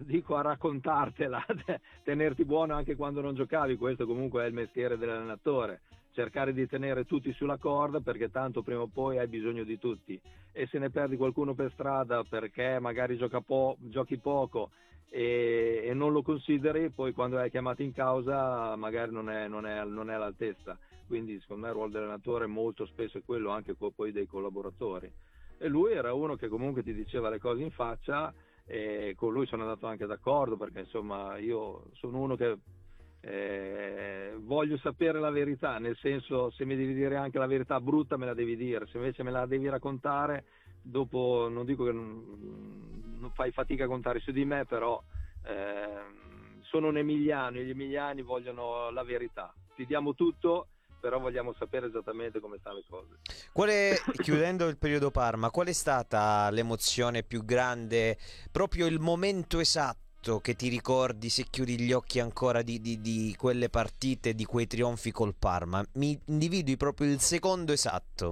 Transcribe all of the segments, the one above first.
dico a raccontartela, tenerti buono anche quando non giocavi, questo comunque è il mestiere dell'allenatore, cercare di tenere tutti sulla corda perché tanto prima o poi hai bisogno di tutti, e se ne perdi qualcuno per strada perché magari giochi poco e non lo consideri, poi quando è chiamato in causa magari non è all'altezza. Quindi secondo me il ruolo dell'allenatore molto spesso è quello, anche poi dei collaboratori, e lui era uno che comunque ti diceva le cose in faccia, e con lui sono andato anche d'accordo perché insomma io sono uno che voglio sapere la verità, nel senso, se mi devi dire anche la verità brutta me la devi dire, se invece me la devi raccontare dopo, non dico che non fai fatica a contare su di me, però sono un emiliano e gli emiliani vogliono la verità, ti diamo tutto però vogliamo sapere esattamente come stanno le cose. Chiudendo il periodo Parma, qual è stata l'emozione più grande, proprio il momento esatto che ti ricordi se chiudi gli occhi ancora di quelle partite, di quei trionfi col Parma? Mi individui proprio il secondo esatto.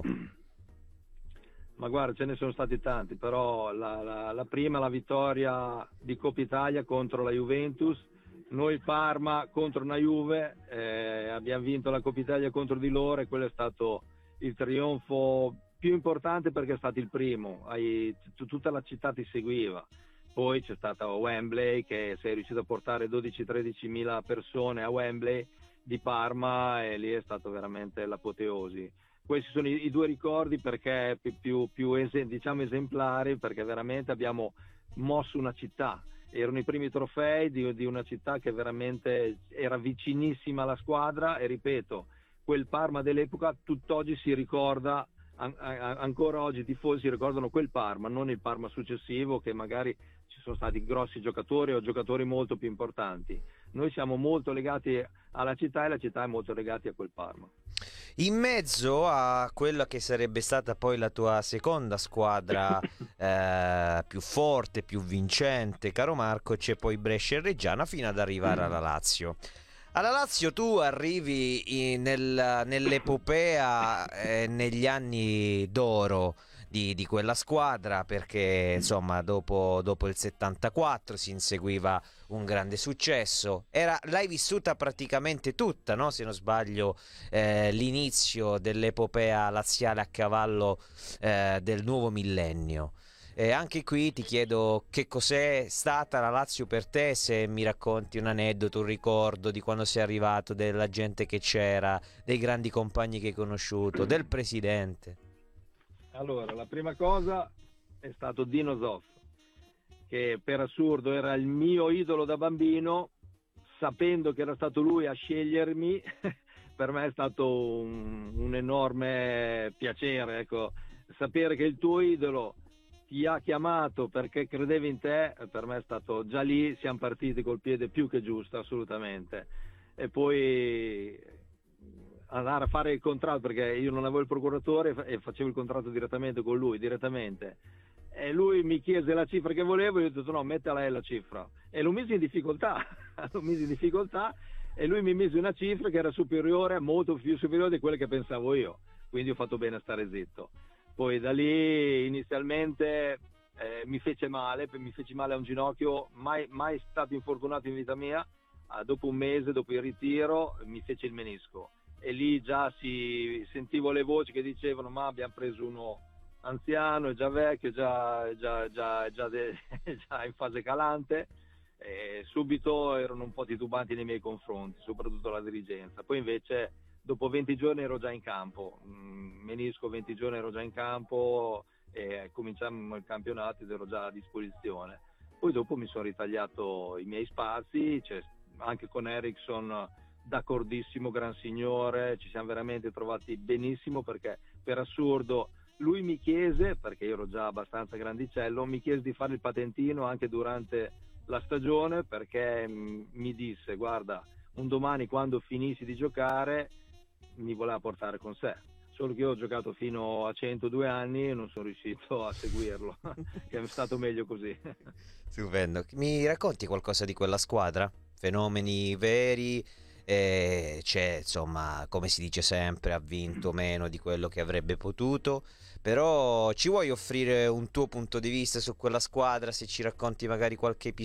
Ma guarda, ce ne sono stati tanti, però la prima, la vittoria di Coppa Italia contro la Juventus, noi Parma contro una Juve, abbiamo vinto la Coppa Italia contro di loro e quello è stato il trionfo più importante perché è stato il primo, tutta la città ti seguiva, poi c'è stata Wembley che sei riuscito a portare 12-13 mila persone a Wembley di Parma e lì è stato veramente l'apoteosi. Questi sono i due ricordi perché più diciamo esemplari, perché veramente abbiamo mosso una città. Erano i primi trofei di una città che veramente era vicinissima alla squadra e ripeto, quel Parma dell'epoca tutt'oggi si ricorda, ancora oggi i tifosi si ricordano quel Parma, non il Parma successivo che magari ci sono stati grossi giocatori o giocatori molto più importanti. Noi siamo molto legati alla città e la città è molto legata a quel Parma. In mezzo a quella che sarebbe stata poi la tua seconda squadra più forte, più vincente, caro Marco, c'è poi Brescia e Reggiana fino ad arrivare alla Lazio. Alla Lazio tu arrivi nell'epopea, negli anni d'oro di quella squadra, perché insomma dopo il 74 si inseguiva un grande successo. L'hai vissuta praticamente tutta, no? Se non sbaglio, l'inizio dell'epopea laziale a cavallo del nuovo millennio. Anche qui ti chiedo che cos'è stata la Lazio per te, se mi racconti un aneddoto, un ricordo di quando sei arrivato, della gente che c'era, dei grandi compagni che hai conosciuto, del presidente. Allora, la prima cosa è stato Dino Zoff, che per assurdo era il mio idolo da bambino, sapendo che era stato lui a scegliermi, per me è stato un enorme piacere, ecco, sapere che il tuo idolo ti ha chiamato perché credeva in te, per me è stato, già lì siamo partiti col piede più che giusto, assolutamente. E poi andare a fare il contratto, perché io non avevo il procuratore e facevo il contratto direttamente con lui, direttamente. E lui mi chiese la cifra che volevo e io ho detto no, metta lei la cifra. E lo misi in difficoltà, e lui mi mise una cifra che era superiore, molto più superiore di quelle che pensavo io. Quindi ho fatto bene a stare zitto. Poi da lì inizialmente mi fece male a un ginocchio, mai stato infortunato in vita mia, dopo un mese, dopo il ritiro, mi fece il menisco e lì già sentivo le voci che dicevano ma abbiamo preso uno anziano, è già vecchio, già in fase calante, e subito erano un po' titubanti nei miei confronti, soprattutto la dirigenza. Poi invece dopo 20 giorni ero già in campo, menisco 20 giorni ero già in campo e cominciamo il campionato ed ero già a disposizione. Poi dopo mi sono ritagliato i miei spazi, anche con Eriksson d'accordissimo, gran signore, ci siamo veramente trovati benissimo perché per assurdo lui mi chiese, perché io ero già abbastanza grandicello, mi chiese di fare il patentino anche durante la stagione perché mi disse guarda, un domani quando finissi di giocare mi voleva portare con sé, solo che io ho giocato fino a 102 anni e non sono riuscito a seguirlo che è stato meglio così. Stupendo. Mi racconti qualcosa di quella squadra? Fenomeni veri? C'è, insomma, come si dice sempre, ha vinto meno di quello che avrebbe potuto, però ci vuoi offrire un tuo punto di vista su quella squadra, se ci racconti magari qualche episodio